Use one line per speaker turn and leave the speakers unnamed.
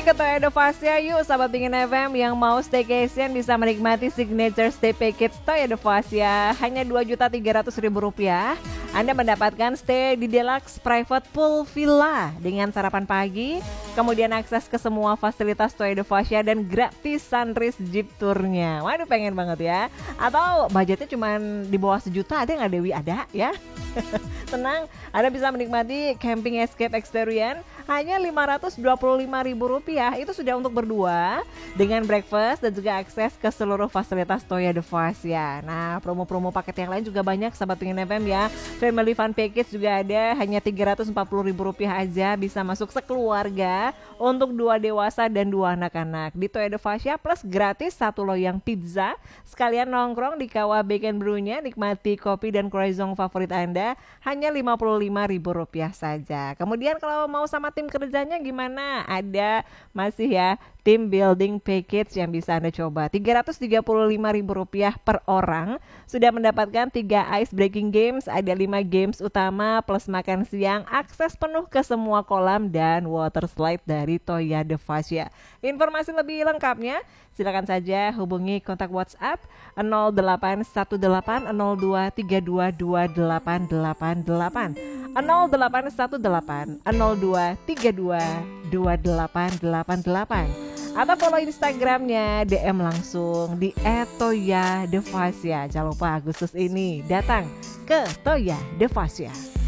ke Toya Devasya yuk sahabat Pingin FM yang mau staycation bisa menikmati signature stay package Toya Devasya hanya Rp2.300.000. Anda mendapatkan stay di Deluxe Private Pool Villa dengan sarapan pagi, kemudian akses ke semua fasilitas Toya Devasya dan gratis sunrise jeep tournya. Waduh pengen banget ya. Atau budgetnya cuma di bawah 1 juta ada nggak Dewi? Ada ya. Tenang, Anda bisa menikmati camping escape experience hanya Rp525.000. Itu sudah untuk berdua dengan breakfast dan juga akses ke seluruh fasilitas Toya Devasya. Nah, promo-promo paket yang lain juga banyak sahabat Pingin FM ya. Family Fun Package juga ada hanya Rp340.000 aja, bisa masuk sekeluarga untuk 2 dewasa dan 2 anak-anak di Toya Devasya, plus gratis 1 loyang pizza. Sekalian nongkrong di Kawah Bacon Brew-nya, nikmati kopi dan croissant favorit Anda hanya Rp55.000 saja. Kemudian kalau mau sama tim kerjanya gimana? Ada masih ya team building package yang bisa Anda coba. Rp335.000 per orang. Sudah mendapatkan 3 ice breaking games, ada 5 games utama plus makan siang, akses penuh ke semua kolam dan water slide dari Toya Devasya. Informasi lebih lengkapnya silakan saja hubungi kontak WhatsApp 081802322888 081802322888 atau follow Instagramnya, DM langsung di @toya devasya. Jangan lupa Agustus ini datang ke Toya Devasya.